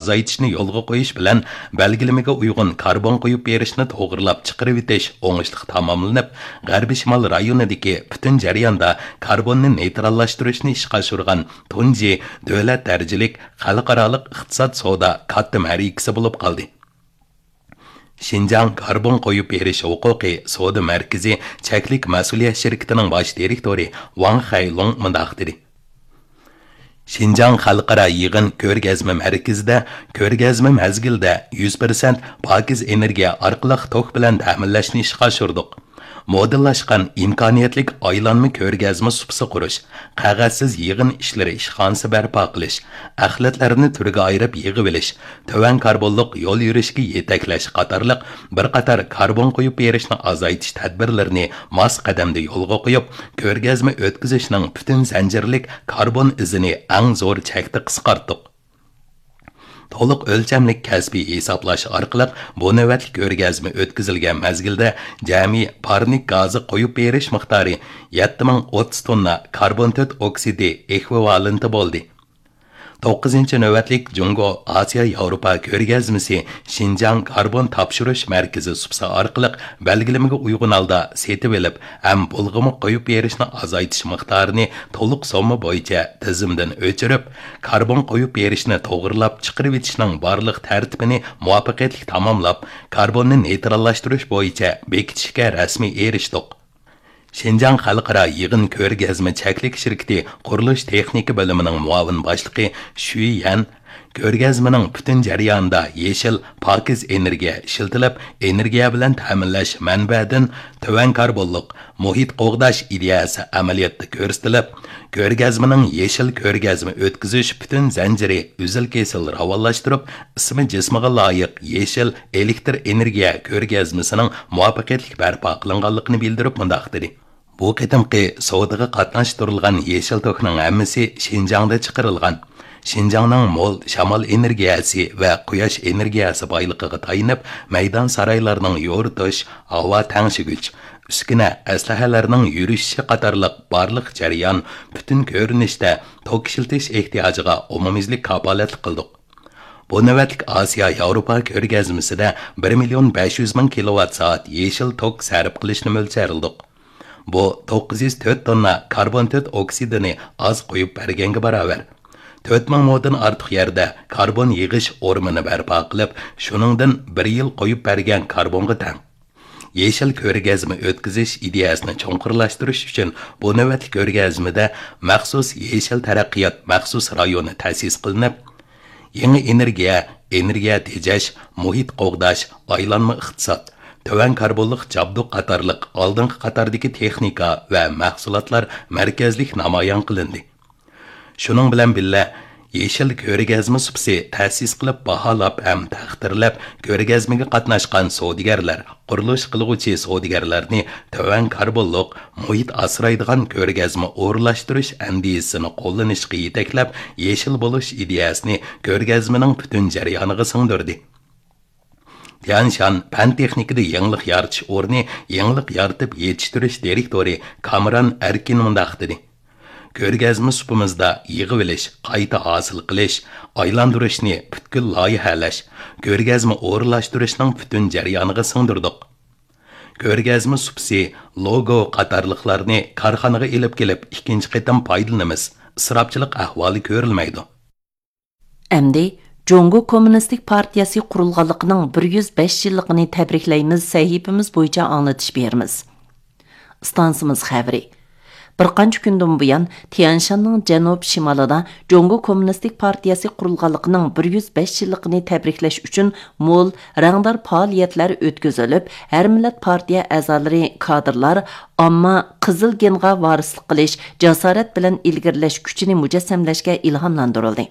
azaytishni yo'lga qo'yish bilan belgilamaga uyg'un karbon qo'yib berishni to'g'rilab chiqarib etish o'ngishli tamomlanib, G'arbiy Shimol rayonidagi butun jarayonda karbonni neytrallashtirishni ishga oshirgan tunji davlat darajalik xalqaro iqtisod savdo katta ma'rikasi bo'lib qoldi. Şinjan karbon qo'yib berish huquqiy savdo markazi cheklik mas'uliyat shirkatining bosh direktori Wang Hailong mundaq dedi. Şinjan xalqaro yig'in ko'rgazma markazida ko'rgazma mezgilda 100% pokiz energiya orqali tok bilan ta'minlashni ishga oshirdik. Modellashgan imkoniyatlik aylanma ko'rgazma supsi qurish, qog'ozsiz yig'in ishlari ishxonasi barpo qilish, axlatlarni turga ayirib yig'ib olish, tovan karbonliq yo'l yurishga yetaklash qatorliq bir qator karbon qo'yib berishni azaytish tadbirlarini mos qadamda yo'lga qo'yib, ko'rgazma o'tkazishning butun zanjirlik karbon izini eng zo'r chekda qisqartdik. To'liq o'lchamlik kasbiy hisoblash orqali bu navbatlik ko'rgazma o'tkazilgan mezgilda jami parnik gazi qo'yib berish miqdori 7030 tonna karbon oksidi ekvivalenti bo'ldi. 9-navbatlik Jungo Osiyo Yevropa ko'rgazmasi Şinjan karbon topshirish markazi supsa orqali belgilamaga uyg'un holda setib olib, ham bulg'imi qo'yib berishni azaytish miqdorini to'liq somma bo'yicha tizimdan o'chirib, karbon qo'yib berishni to'g'rilab chiqarib etishning barliq tartibini muvaffaqiyatli tamomlab, karbonni neytrallashtirish bo'yicha bekitishga rasmiy erishdik. Şinjan xalqaro yig'in ko'rgazma cheklik shirkati qurilish texnika bo'limining muavin boshlig'i Shu Yan ko'rgazmaning butun jarayonida yeshil pokiz energiya ishlatilib, energiya bilan ta'minlash manbadan tovan karbonliq muhit qo'g'dash ideyasi amaliyotda ko'rsatilib, ko'rgazmaning yeshil ko'rgazma o'tkazish butun zanjiri uzil-kesil ravonlashtirib, ismi jismiga loyiq yeshil elektr energiya ko'rgazmasining muvaffaqiyatli barpo qilinganligini bildirib mundaq dedi. Bu qitimqi savdoga qatnashtirilgan yeshil tokning hammasi Şinjanda chiqarilgan. Şinjanning mo'l shamol energiyasi va quyosh energiyasi boyligiga tayinib, maydon saroylarining yo'ritish, havo tangshigich, uskuna aslahalarning yurishi qatorliq barliq jarayon butun ko'rinishda tok ishiltish ehtiyojiga umumiylik kapolatlik qildik. Bu navbatlik Osiyo Yevropa ko'rgazmasida 1,500,000 kilowatt-soat yeshil tok sarf qilishni mo'ljalladik. Bu 904 tonna karbon oksidini az qo'yib berganga barobar. 4000 moddan ortiq yerda karbon yig'ish o'rmini barpo qilib, shuningdan 1 yil qo'yib bergan karbonga teng. Yeshil ko'rgazma o'tkazish ideyasini cho'nqirlashtirish uchun bu navbatlik ko'rgazmada maxsus yeshil taraqqiyot maxsus rayoni ta'sis qilinib, yangi energiya tejash, muhit qo'g'dash, aylanma iqtisod, tovan karbonliq jabduq qatorliq oldingi qatordagi texnika va mahsulotlar markazlik namoyon qilindi. Shuning bilan birga yeshil ko'rgazma supsi ta'sis qilib baholab ham taqdirlab, ko'rgazmaga qatnashgan savdogarlar, qurilish qiluvchi savdogarlarni tovan karbonliq muhit asraydigan ko'rgazma o'rlashtirish andisini qo'llanishga yetaklab, yeshil bo'lish ideyasini ko'rgazmaning butun jarayoniga singdirdi. Tianshan pan texnikada yangilik yaratish o'rni yangilik yaratib yetishtirish direktori Kamran Erkin mundaq dedi. Ko'rgazma supimizda yig'ib olish, qayta hosil qilish, aylantirishni butkul loyihalash, ko'rgazma o'rlashtirishning butun jarayoniga singdirdik. Ko'rgazma supsi, logo qatorliqlarni korxonaga elib kelib, ikkinchi qatam foydalanamiz. Isrofchilik ahvoli ko'rilmaydi. Endi Jongo Kommunistik Partiyasi qurilganligining 105 yilligini tabriklaymiz sahifamiz bo'yicha anglatish beramiz. Stansimiz xabari. Bir qancha kundan buyon Tianshanning janub shimolida Jongo Kommunistik Partiyasi qurilganligining 105 yilligini tabriklash uchun mo'l rangdor faoliyatlar o'tkazilib, har millat partiya a'zolari, kadrlar ammo qizil genga varislik qilish, jasorat bilan ilgirlash kuchini mujassamlashga ilhomlantirildi.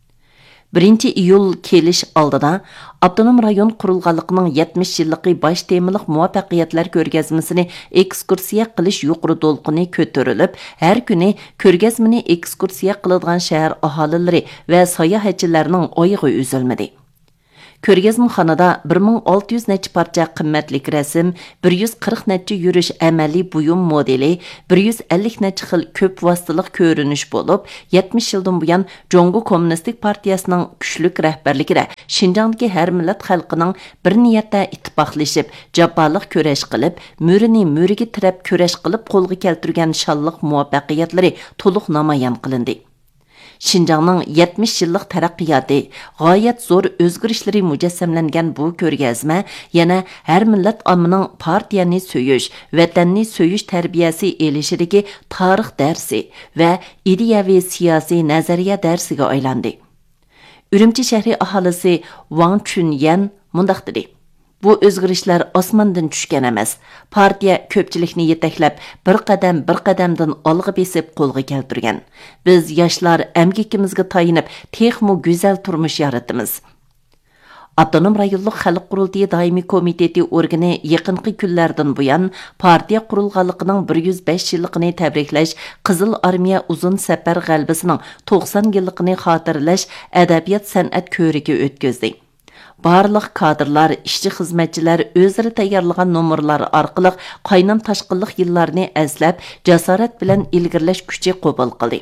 1 iyul kelish oldida Abdunum rayon qurilganligining 70 yilligi bosh temiliq muvaffaqiyatlar ko'rgazmasini ekskursiya qilish yuqori to'lqini ko'tarilib, har kuni ko'rgazmani ekskursiya qiladigan shahar aholilari va sayohatchilarning oyig'i uzilmadi. Ko'rgazmaxonada 1600 necha parcha qimmatlik rasm, 140 necha yurish amaliy buyum modeli, 150 necha xil ko'p vositalik ko'rinish bo'lib, 70 yildan buyon Jongo Kommunistik Partiyasining kuchlik rahbarligida Şinjandagi har millat xalqining bir niyatda ittifoqlashib, jabborliq kurash qilib, mo'rini mo'riga tirab kurash qilib qo'lga keltirgan shonliq muvaffaqiyatlari to'liq namoyon qilindi. Şinjanның 70 yillik taraqqiyoti, g'oyat zo'r o'zgarishlar mujassamlangan bu ko'rgazma yana har millat ommaning partiyani so'yish, vatanni so'yish tarbiyasi elishidagi tarix darsi va ideyaviy siyosiy nazariya darsiga aylandi. Ürümçi shahri aholisi Wang Chunyan mundaq dedi: Bu o'zgarishlar osmondan tushgan emas. Partiya ko'pchilikni yetaklab, bir qadamdan olg'a besib qo'lga keltirgan. Biz yoshlar amgikimizga tayinib, texmo go'zal turmush yaratamiz. Avtonom rayonluq xalq qurultiyi doimiy komiteti organi yaqinqi kunlardan buyon partiya qurilganligining 105 yilligini tabriklash, Qizil armiya uzun safar g'alabasining 90 yilligini xotirlash adabiyot san'at ko'rigi o'tkazdi. Barlıq kadrlar, işçi xizmetçiler özleri tayyorlagan nomerlar orqali qaynam tashqinliq yillarni əzləb, jasorat bilan ilgirlash kuchi qabul qildi.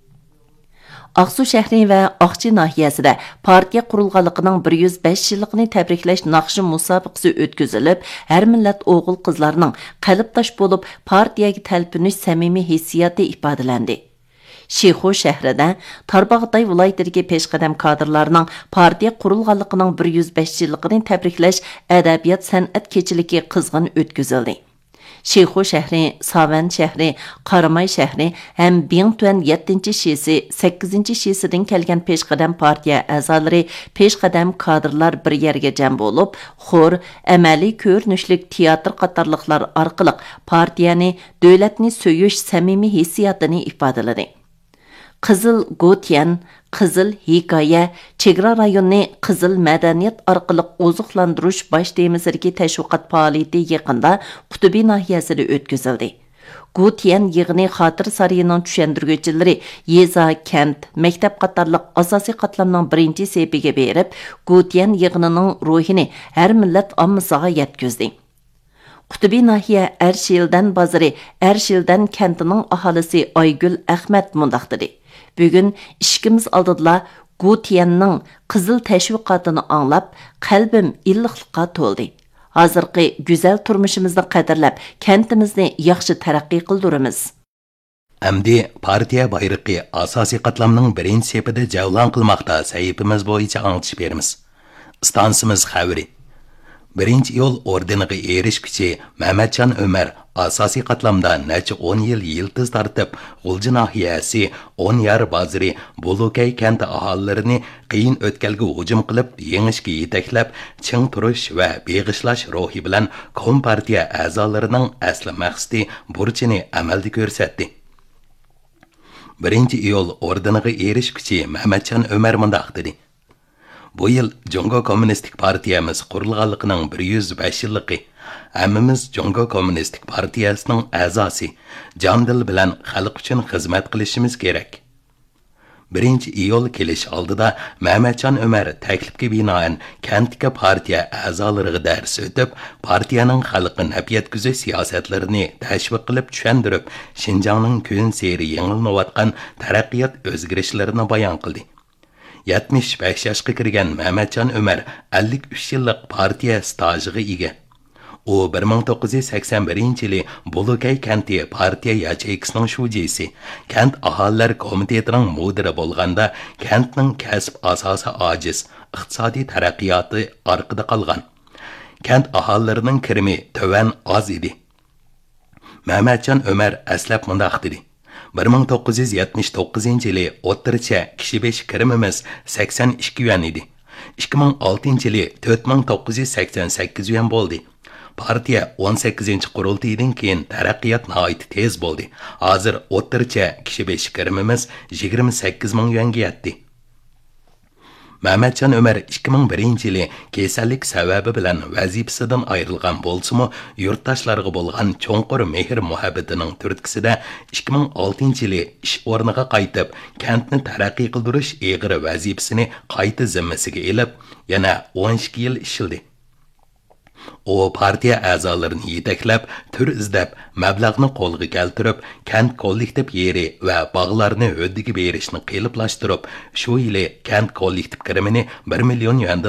Aqsu shahri va Aqchi nahiyasida partiya qurilganligining 105 yilligini tabriklash naqshi musobaqasi o'tkazilib, har millat o'g'il qizlarning qalbdosh bo'lib partiyaga talpinish samimiy hissiyoti ifodalandi. Şixu şəhrində Tarbağday vilayətidəki peşqədəm kadrlarının partiya qurulğanlığının 105 yıllıqını təbrikləş ədəbiyyat sənət keçiliki qızğın ötküzüldü. Şixu şəhri, Savan şəhri, Qaramay şəhri həm Bingtuan 7-ci şisi, 8-ci şisidən gələn peşqədəm partiya əzaları, peşqədəm kadrlar bir yerə cəm olub, xor, əməli görünüşlük teatr qatarlıqlar arqılıq partiyanı, dövlətni söyüş səmimi hissiyatını ifadələdi. Qizil Gotiyan, Qizil Hikoya, Chegara rayonni Qizil madaniyat orqali oziqlantirish bosh temisidagi tashviqot faoliyati yaqinda Qutubi nahiyasida o'tkazildi. Gotiyan yig'ini xotir sarayining tushuntiruvchilari Yeza kent, maktab qatorliq asosiy qatlamning birinchi sepiga berib, Gotiyan yig'inining ruhini har millat ommasiga yetkazdi. Qutubi nahiya Arshildan bozori, Arshildan kentining aholisi Aygul Ahmad mundaq dedi: Bugün ishkimiz oldida Gotiyanning qizil tashviqotini anglab, qalbim illiqlikqa to'ldi. Hozirgi go'zal turmushimizni qadrlab, kentimizni yaxshi taraqqiy qildiramiz. Әмді партия bayrog'i asosiy qatlamning birinchi sepida javlon qilmoqda sahifamiz bo'yicha anglitib beramiz. Stansimiz xabari. 1-iyul ordeniga erishguchi Mehmetcan Ömer asosiy qatlamda necha 10 yil yiltiz tartib G'ulji nahiyasi 10 yar bozori Bulukay kenti aholilarini qiyin o'tkalga hujum qilib, yengishga yetaklab, ching turish va beg'ishlash ruhi bilan kompartiya a'zolarining asli maqsadi burchini amalda ko'rsatdi. 1-iyul ordeniga erishguchi Mehmetcan Ömer mundaq dedi: Bu yil Jongo Kommunistik Partiyamiz qurilganligining 105 yilligi. Hammamiz Jongo Kommunistik Partiyasining a'zosi, jon-dil bilan xalq uchun xizmat qilishimiz kerak. 1-iyul kelish oldida Mehmetcan Ömer taklifga binoan kentga partiya a'zolariga dars o'tib, partiyaning xalqqa naf yetkazish siyosatlarini tashviq qilib tushuntirib, Şinjanning kun seri yengilnayotgan taraqqiyot o'zgarishlarini bayon qildi. 75 yoshga kirgan Mehmetcan Ömer 53 yillik partiya stajiga ega. U 1981-yili Bulukay kenti partiya yacheyksining shujisi, kent aholilar komitetining mudiri bo'lganda kentning kasb asosi ojiz, iqtisodiy taraqqiyoti orqada qolgan. Kent aholilarining kirimi tovan oz edi. Mehmetcan Ömer aslab mundaq dedi: 1979-yili o'ttircha kishi besh kirimimiz 82 yuan edi. 2006-yili 4988 yuan bo'ldi. Partiya 18-qurultiydan keyin taraqqiyot nihoyat tez bo'ldi. Hozir o'ttircha kishi besh kirimimiz 28 ming yuanga yetdi. Mehmetcan Ömer 2001-yili kasallik sababi bilan vazifasidan ayrilgan bo'lsa-mu, yurtdoshlarga bo'lgan cho'nqur mehr muhabbatining turtkisida 2006-yili ish o'rniga qaytib, kentni taraqqiy qildirish eg'ir vazifasini qayta zimmasiga elib, yana 12 yil ishildi. O partiya a'zolarini yetaklab, tur izlab, mablag'ni qo'lga keltirib, kent kollektiv yeri va bog'larni huddiga berishni qiliplashtirib, shu yili kent kollektiv kirimini 1 million yuan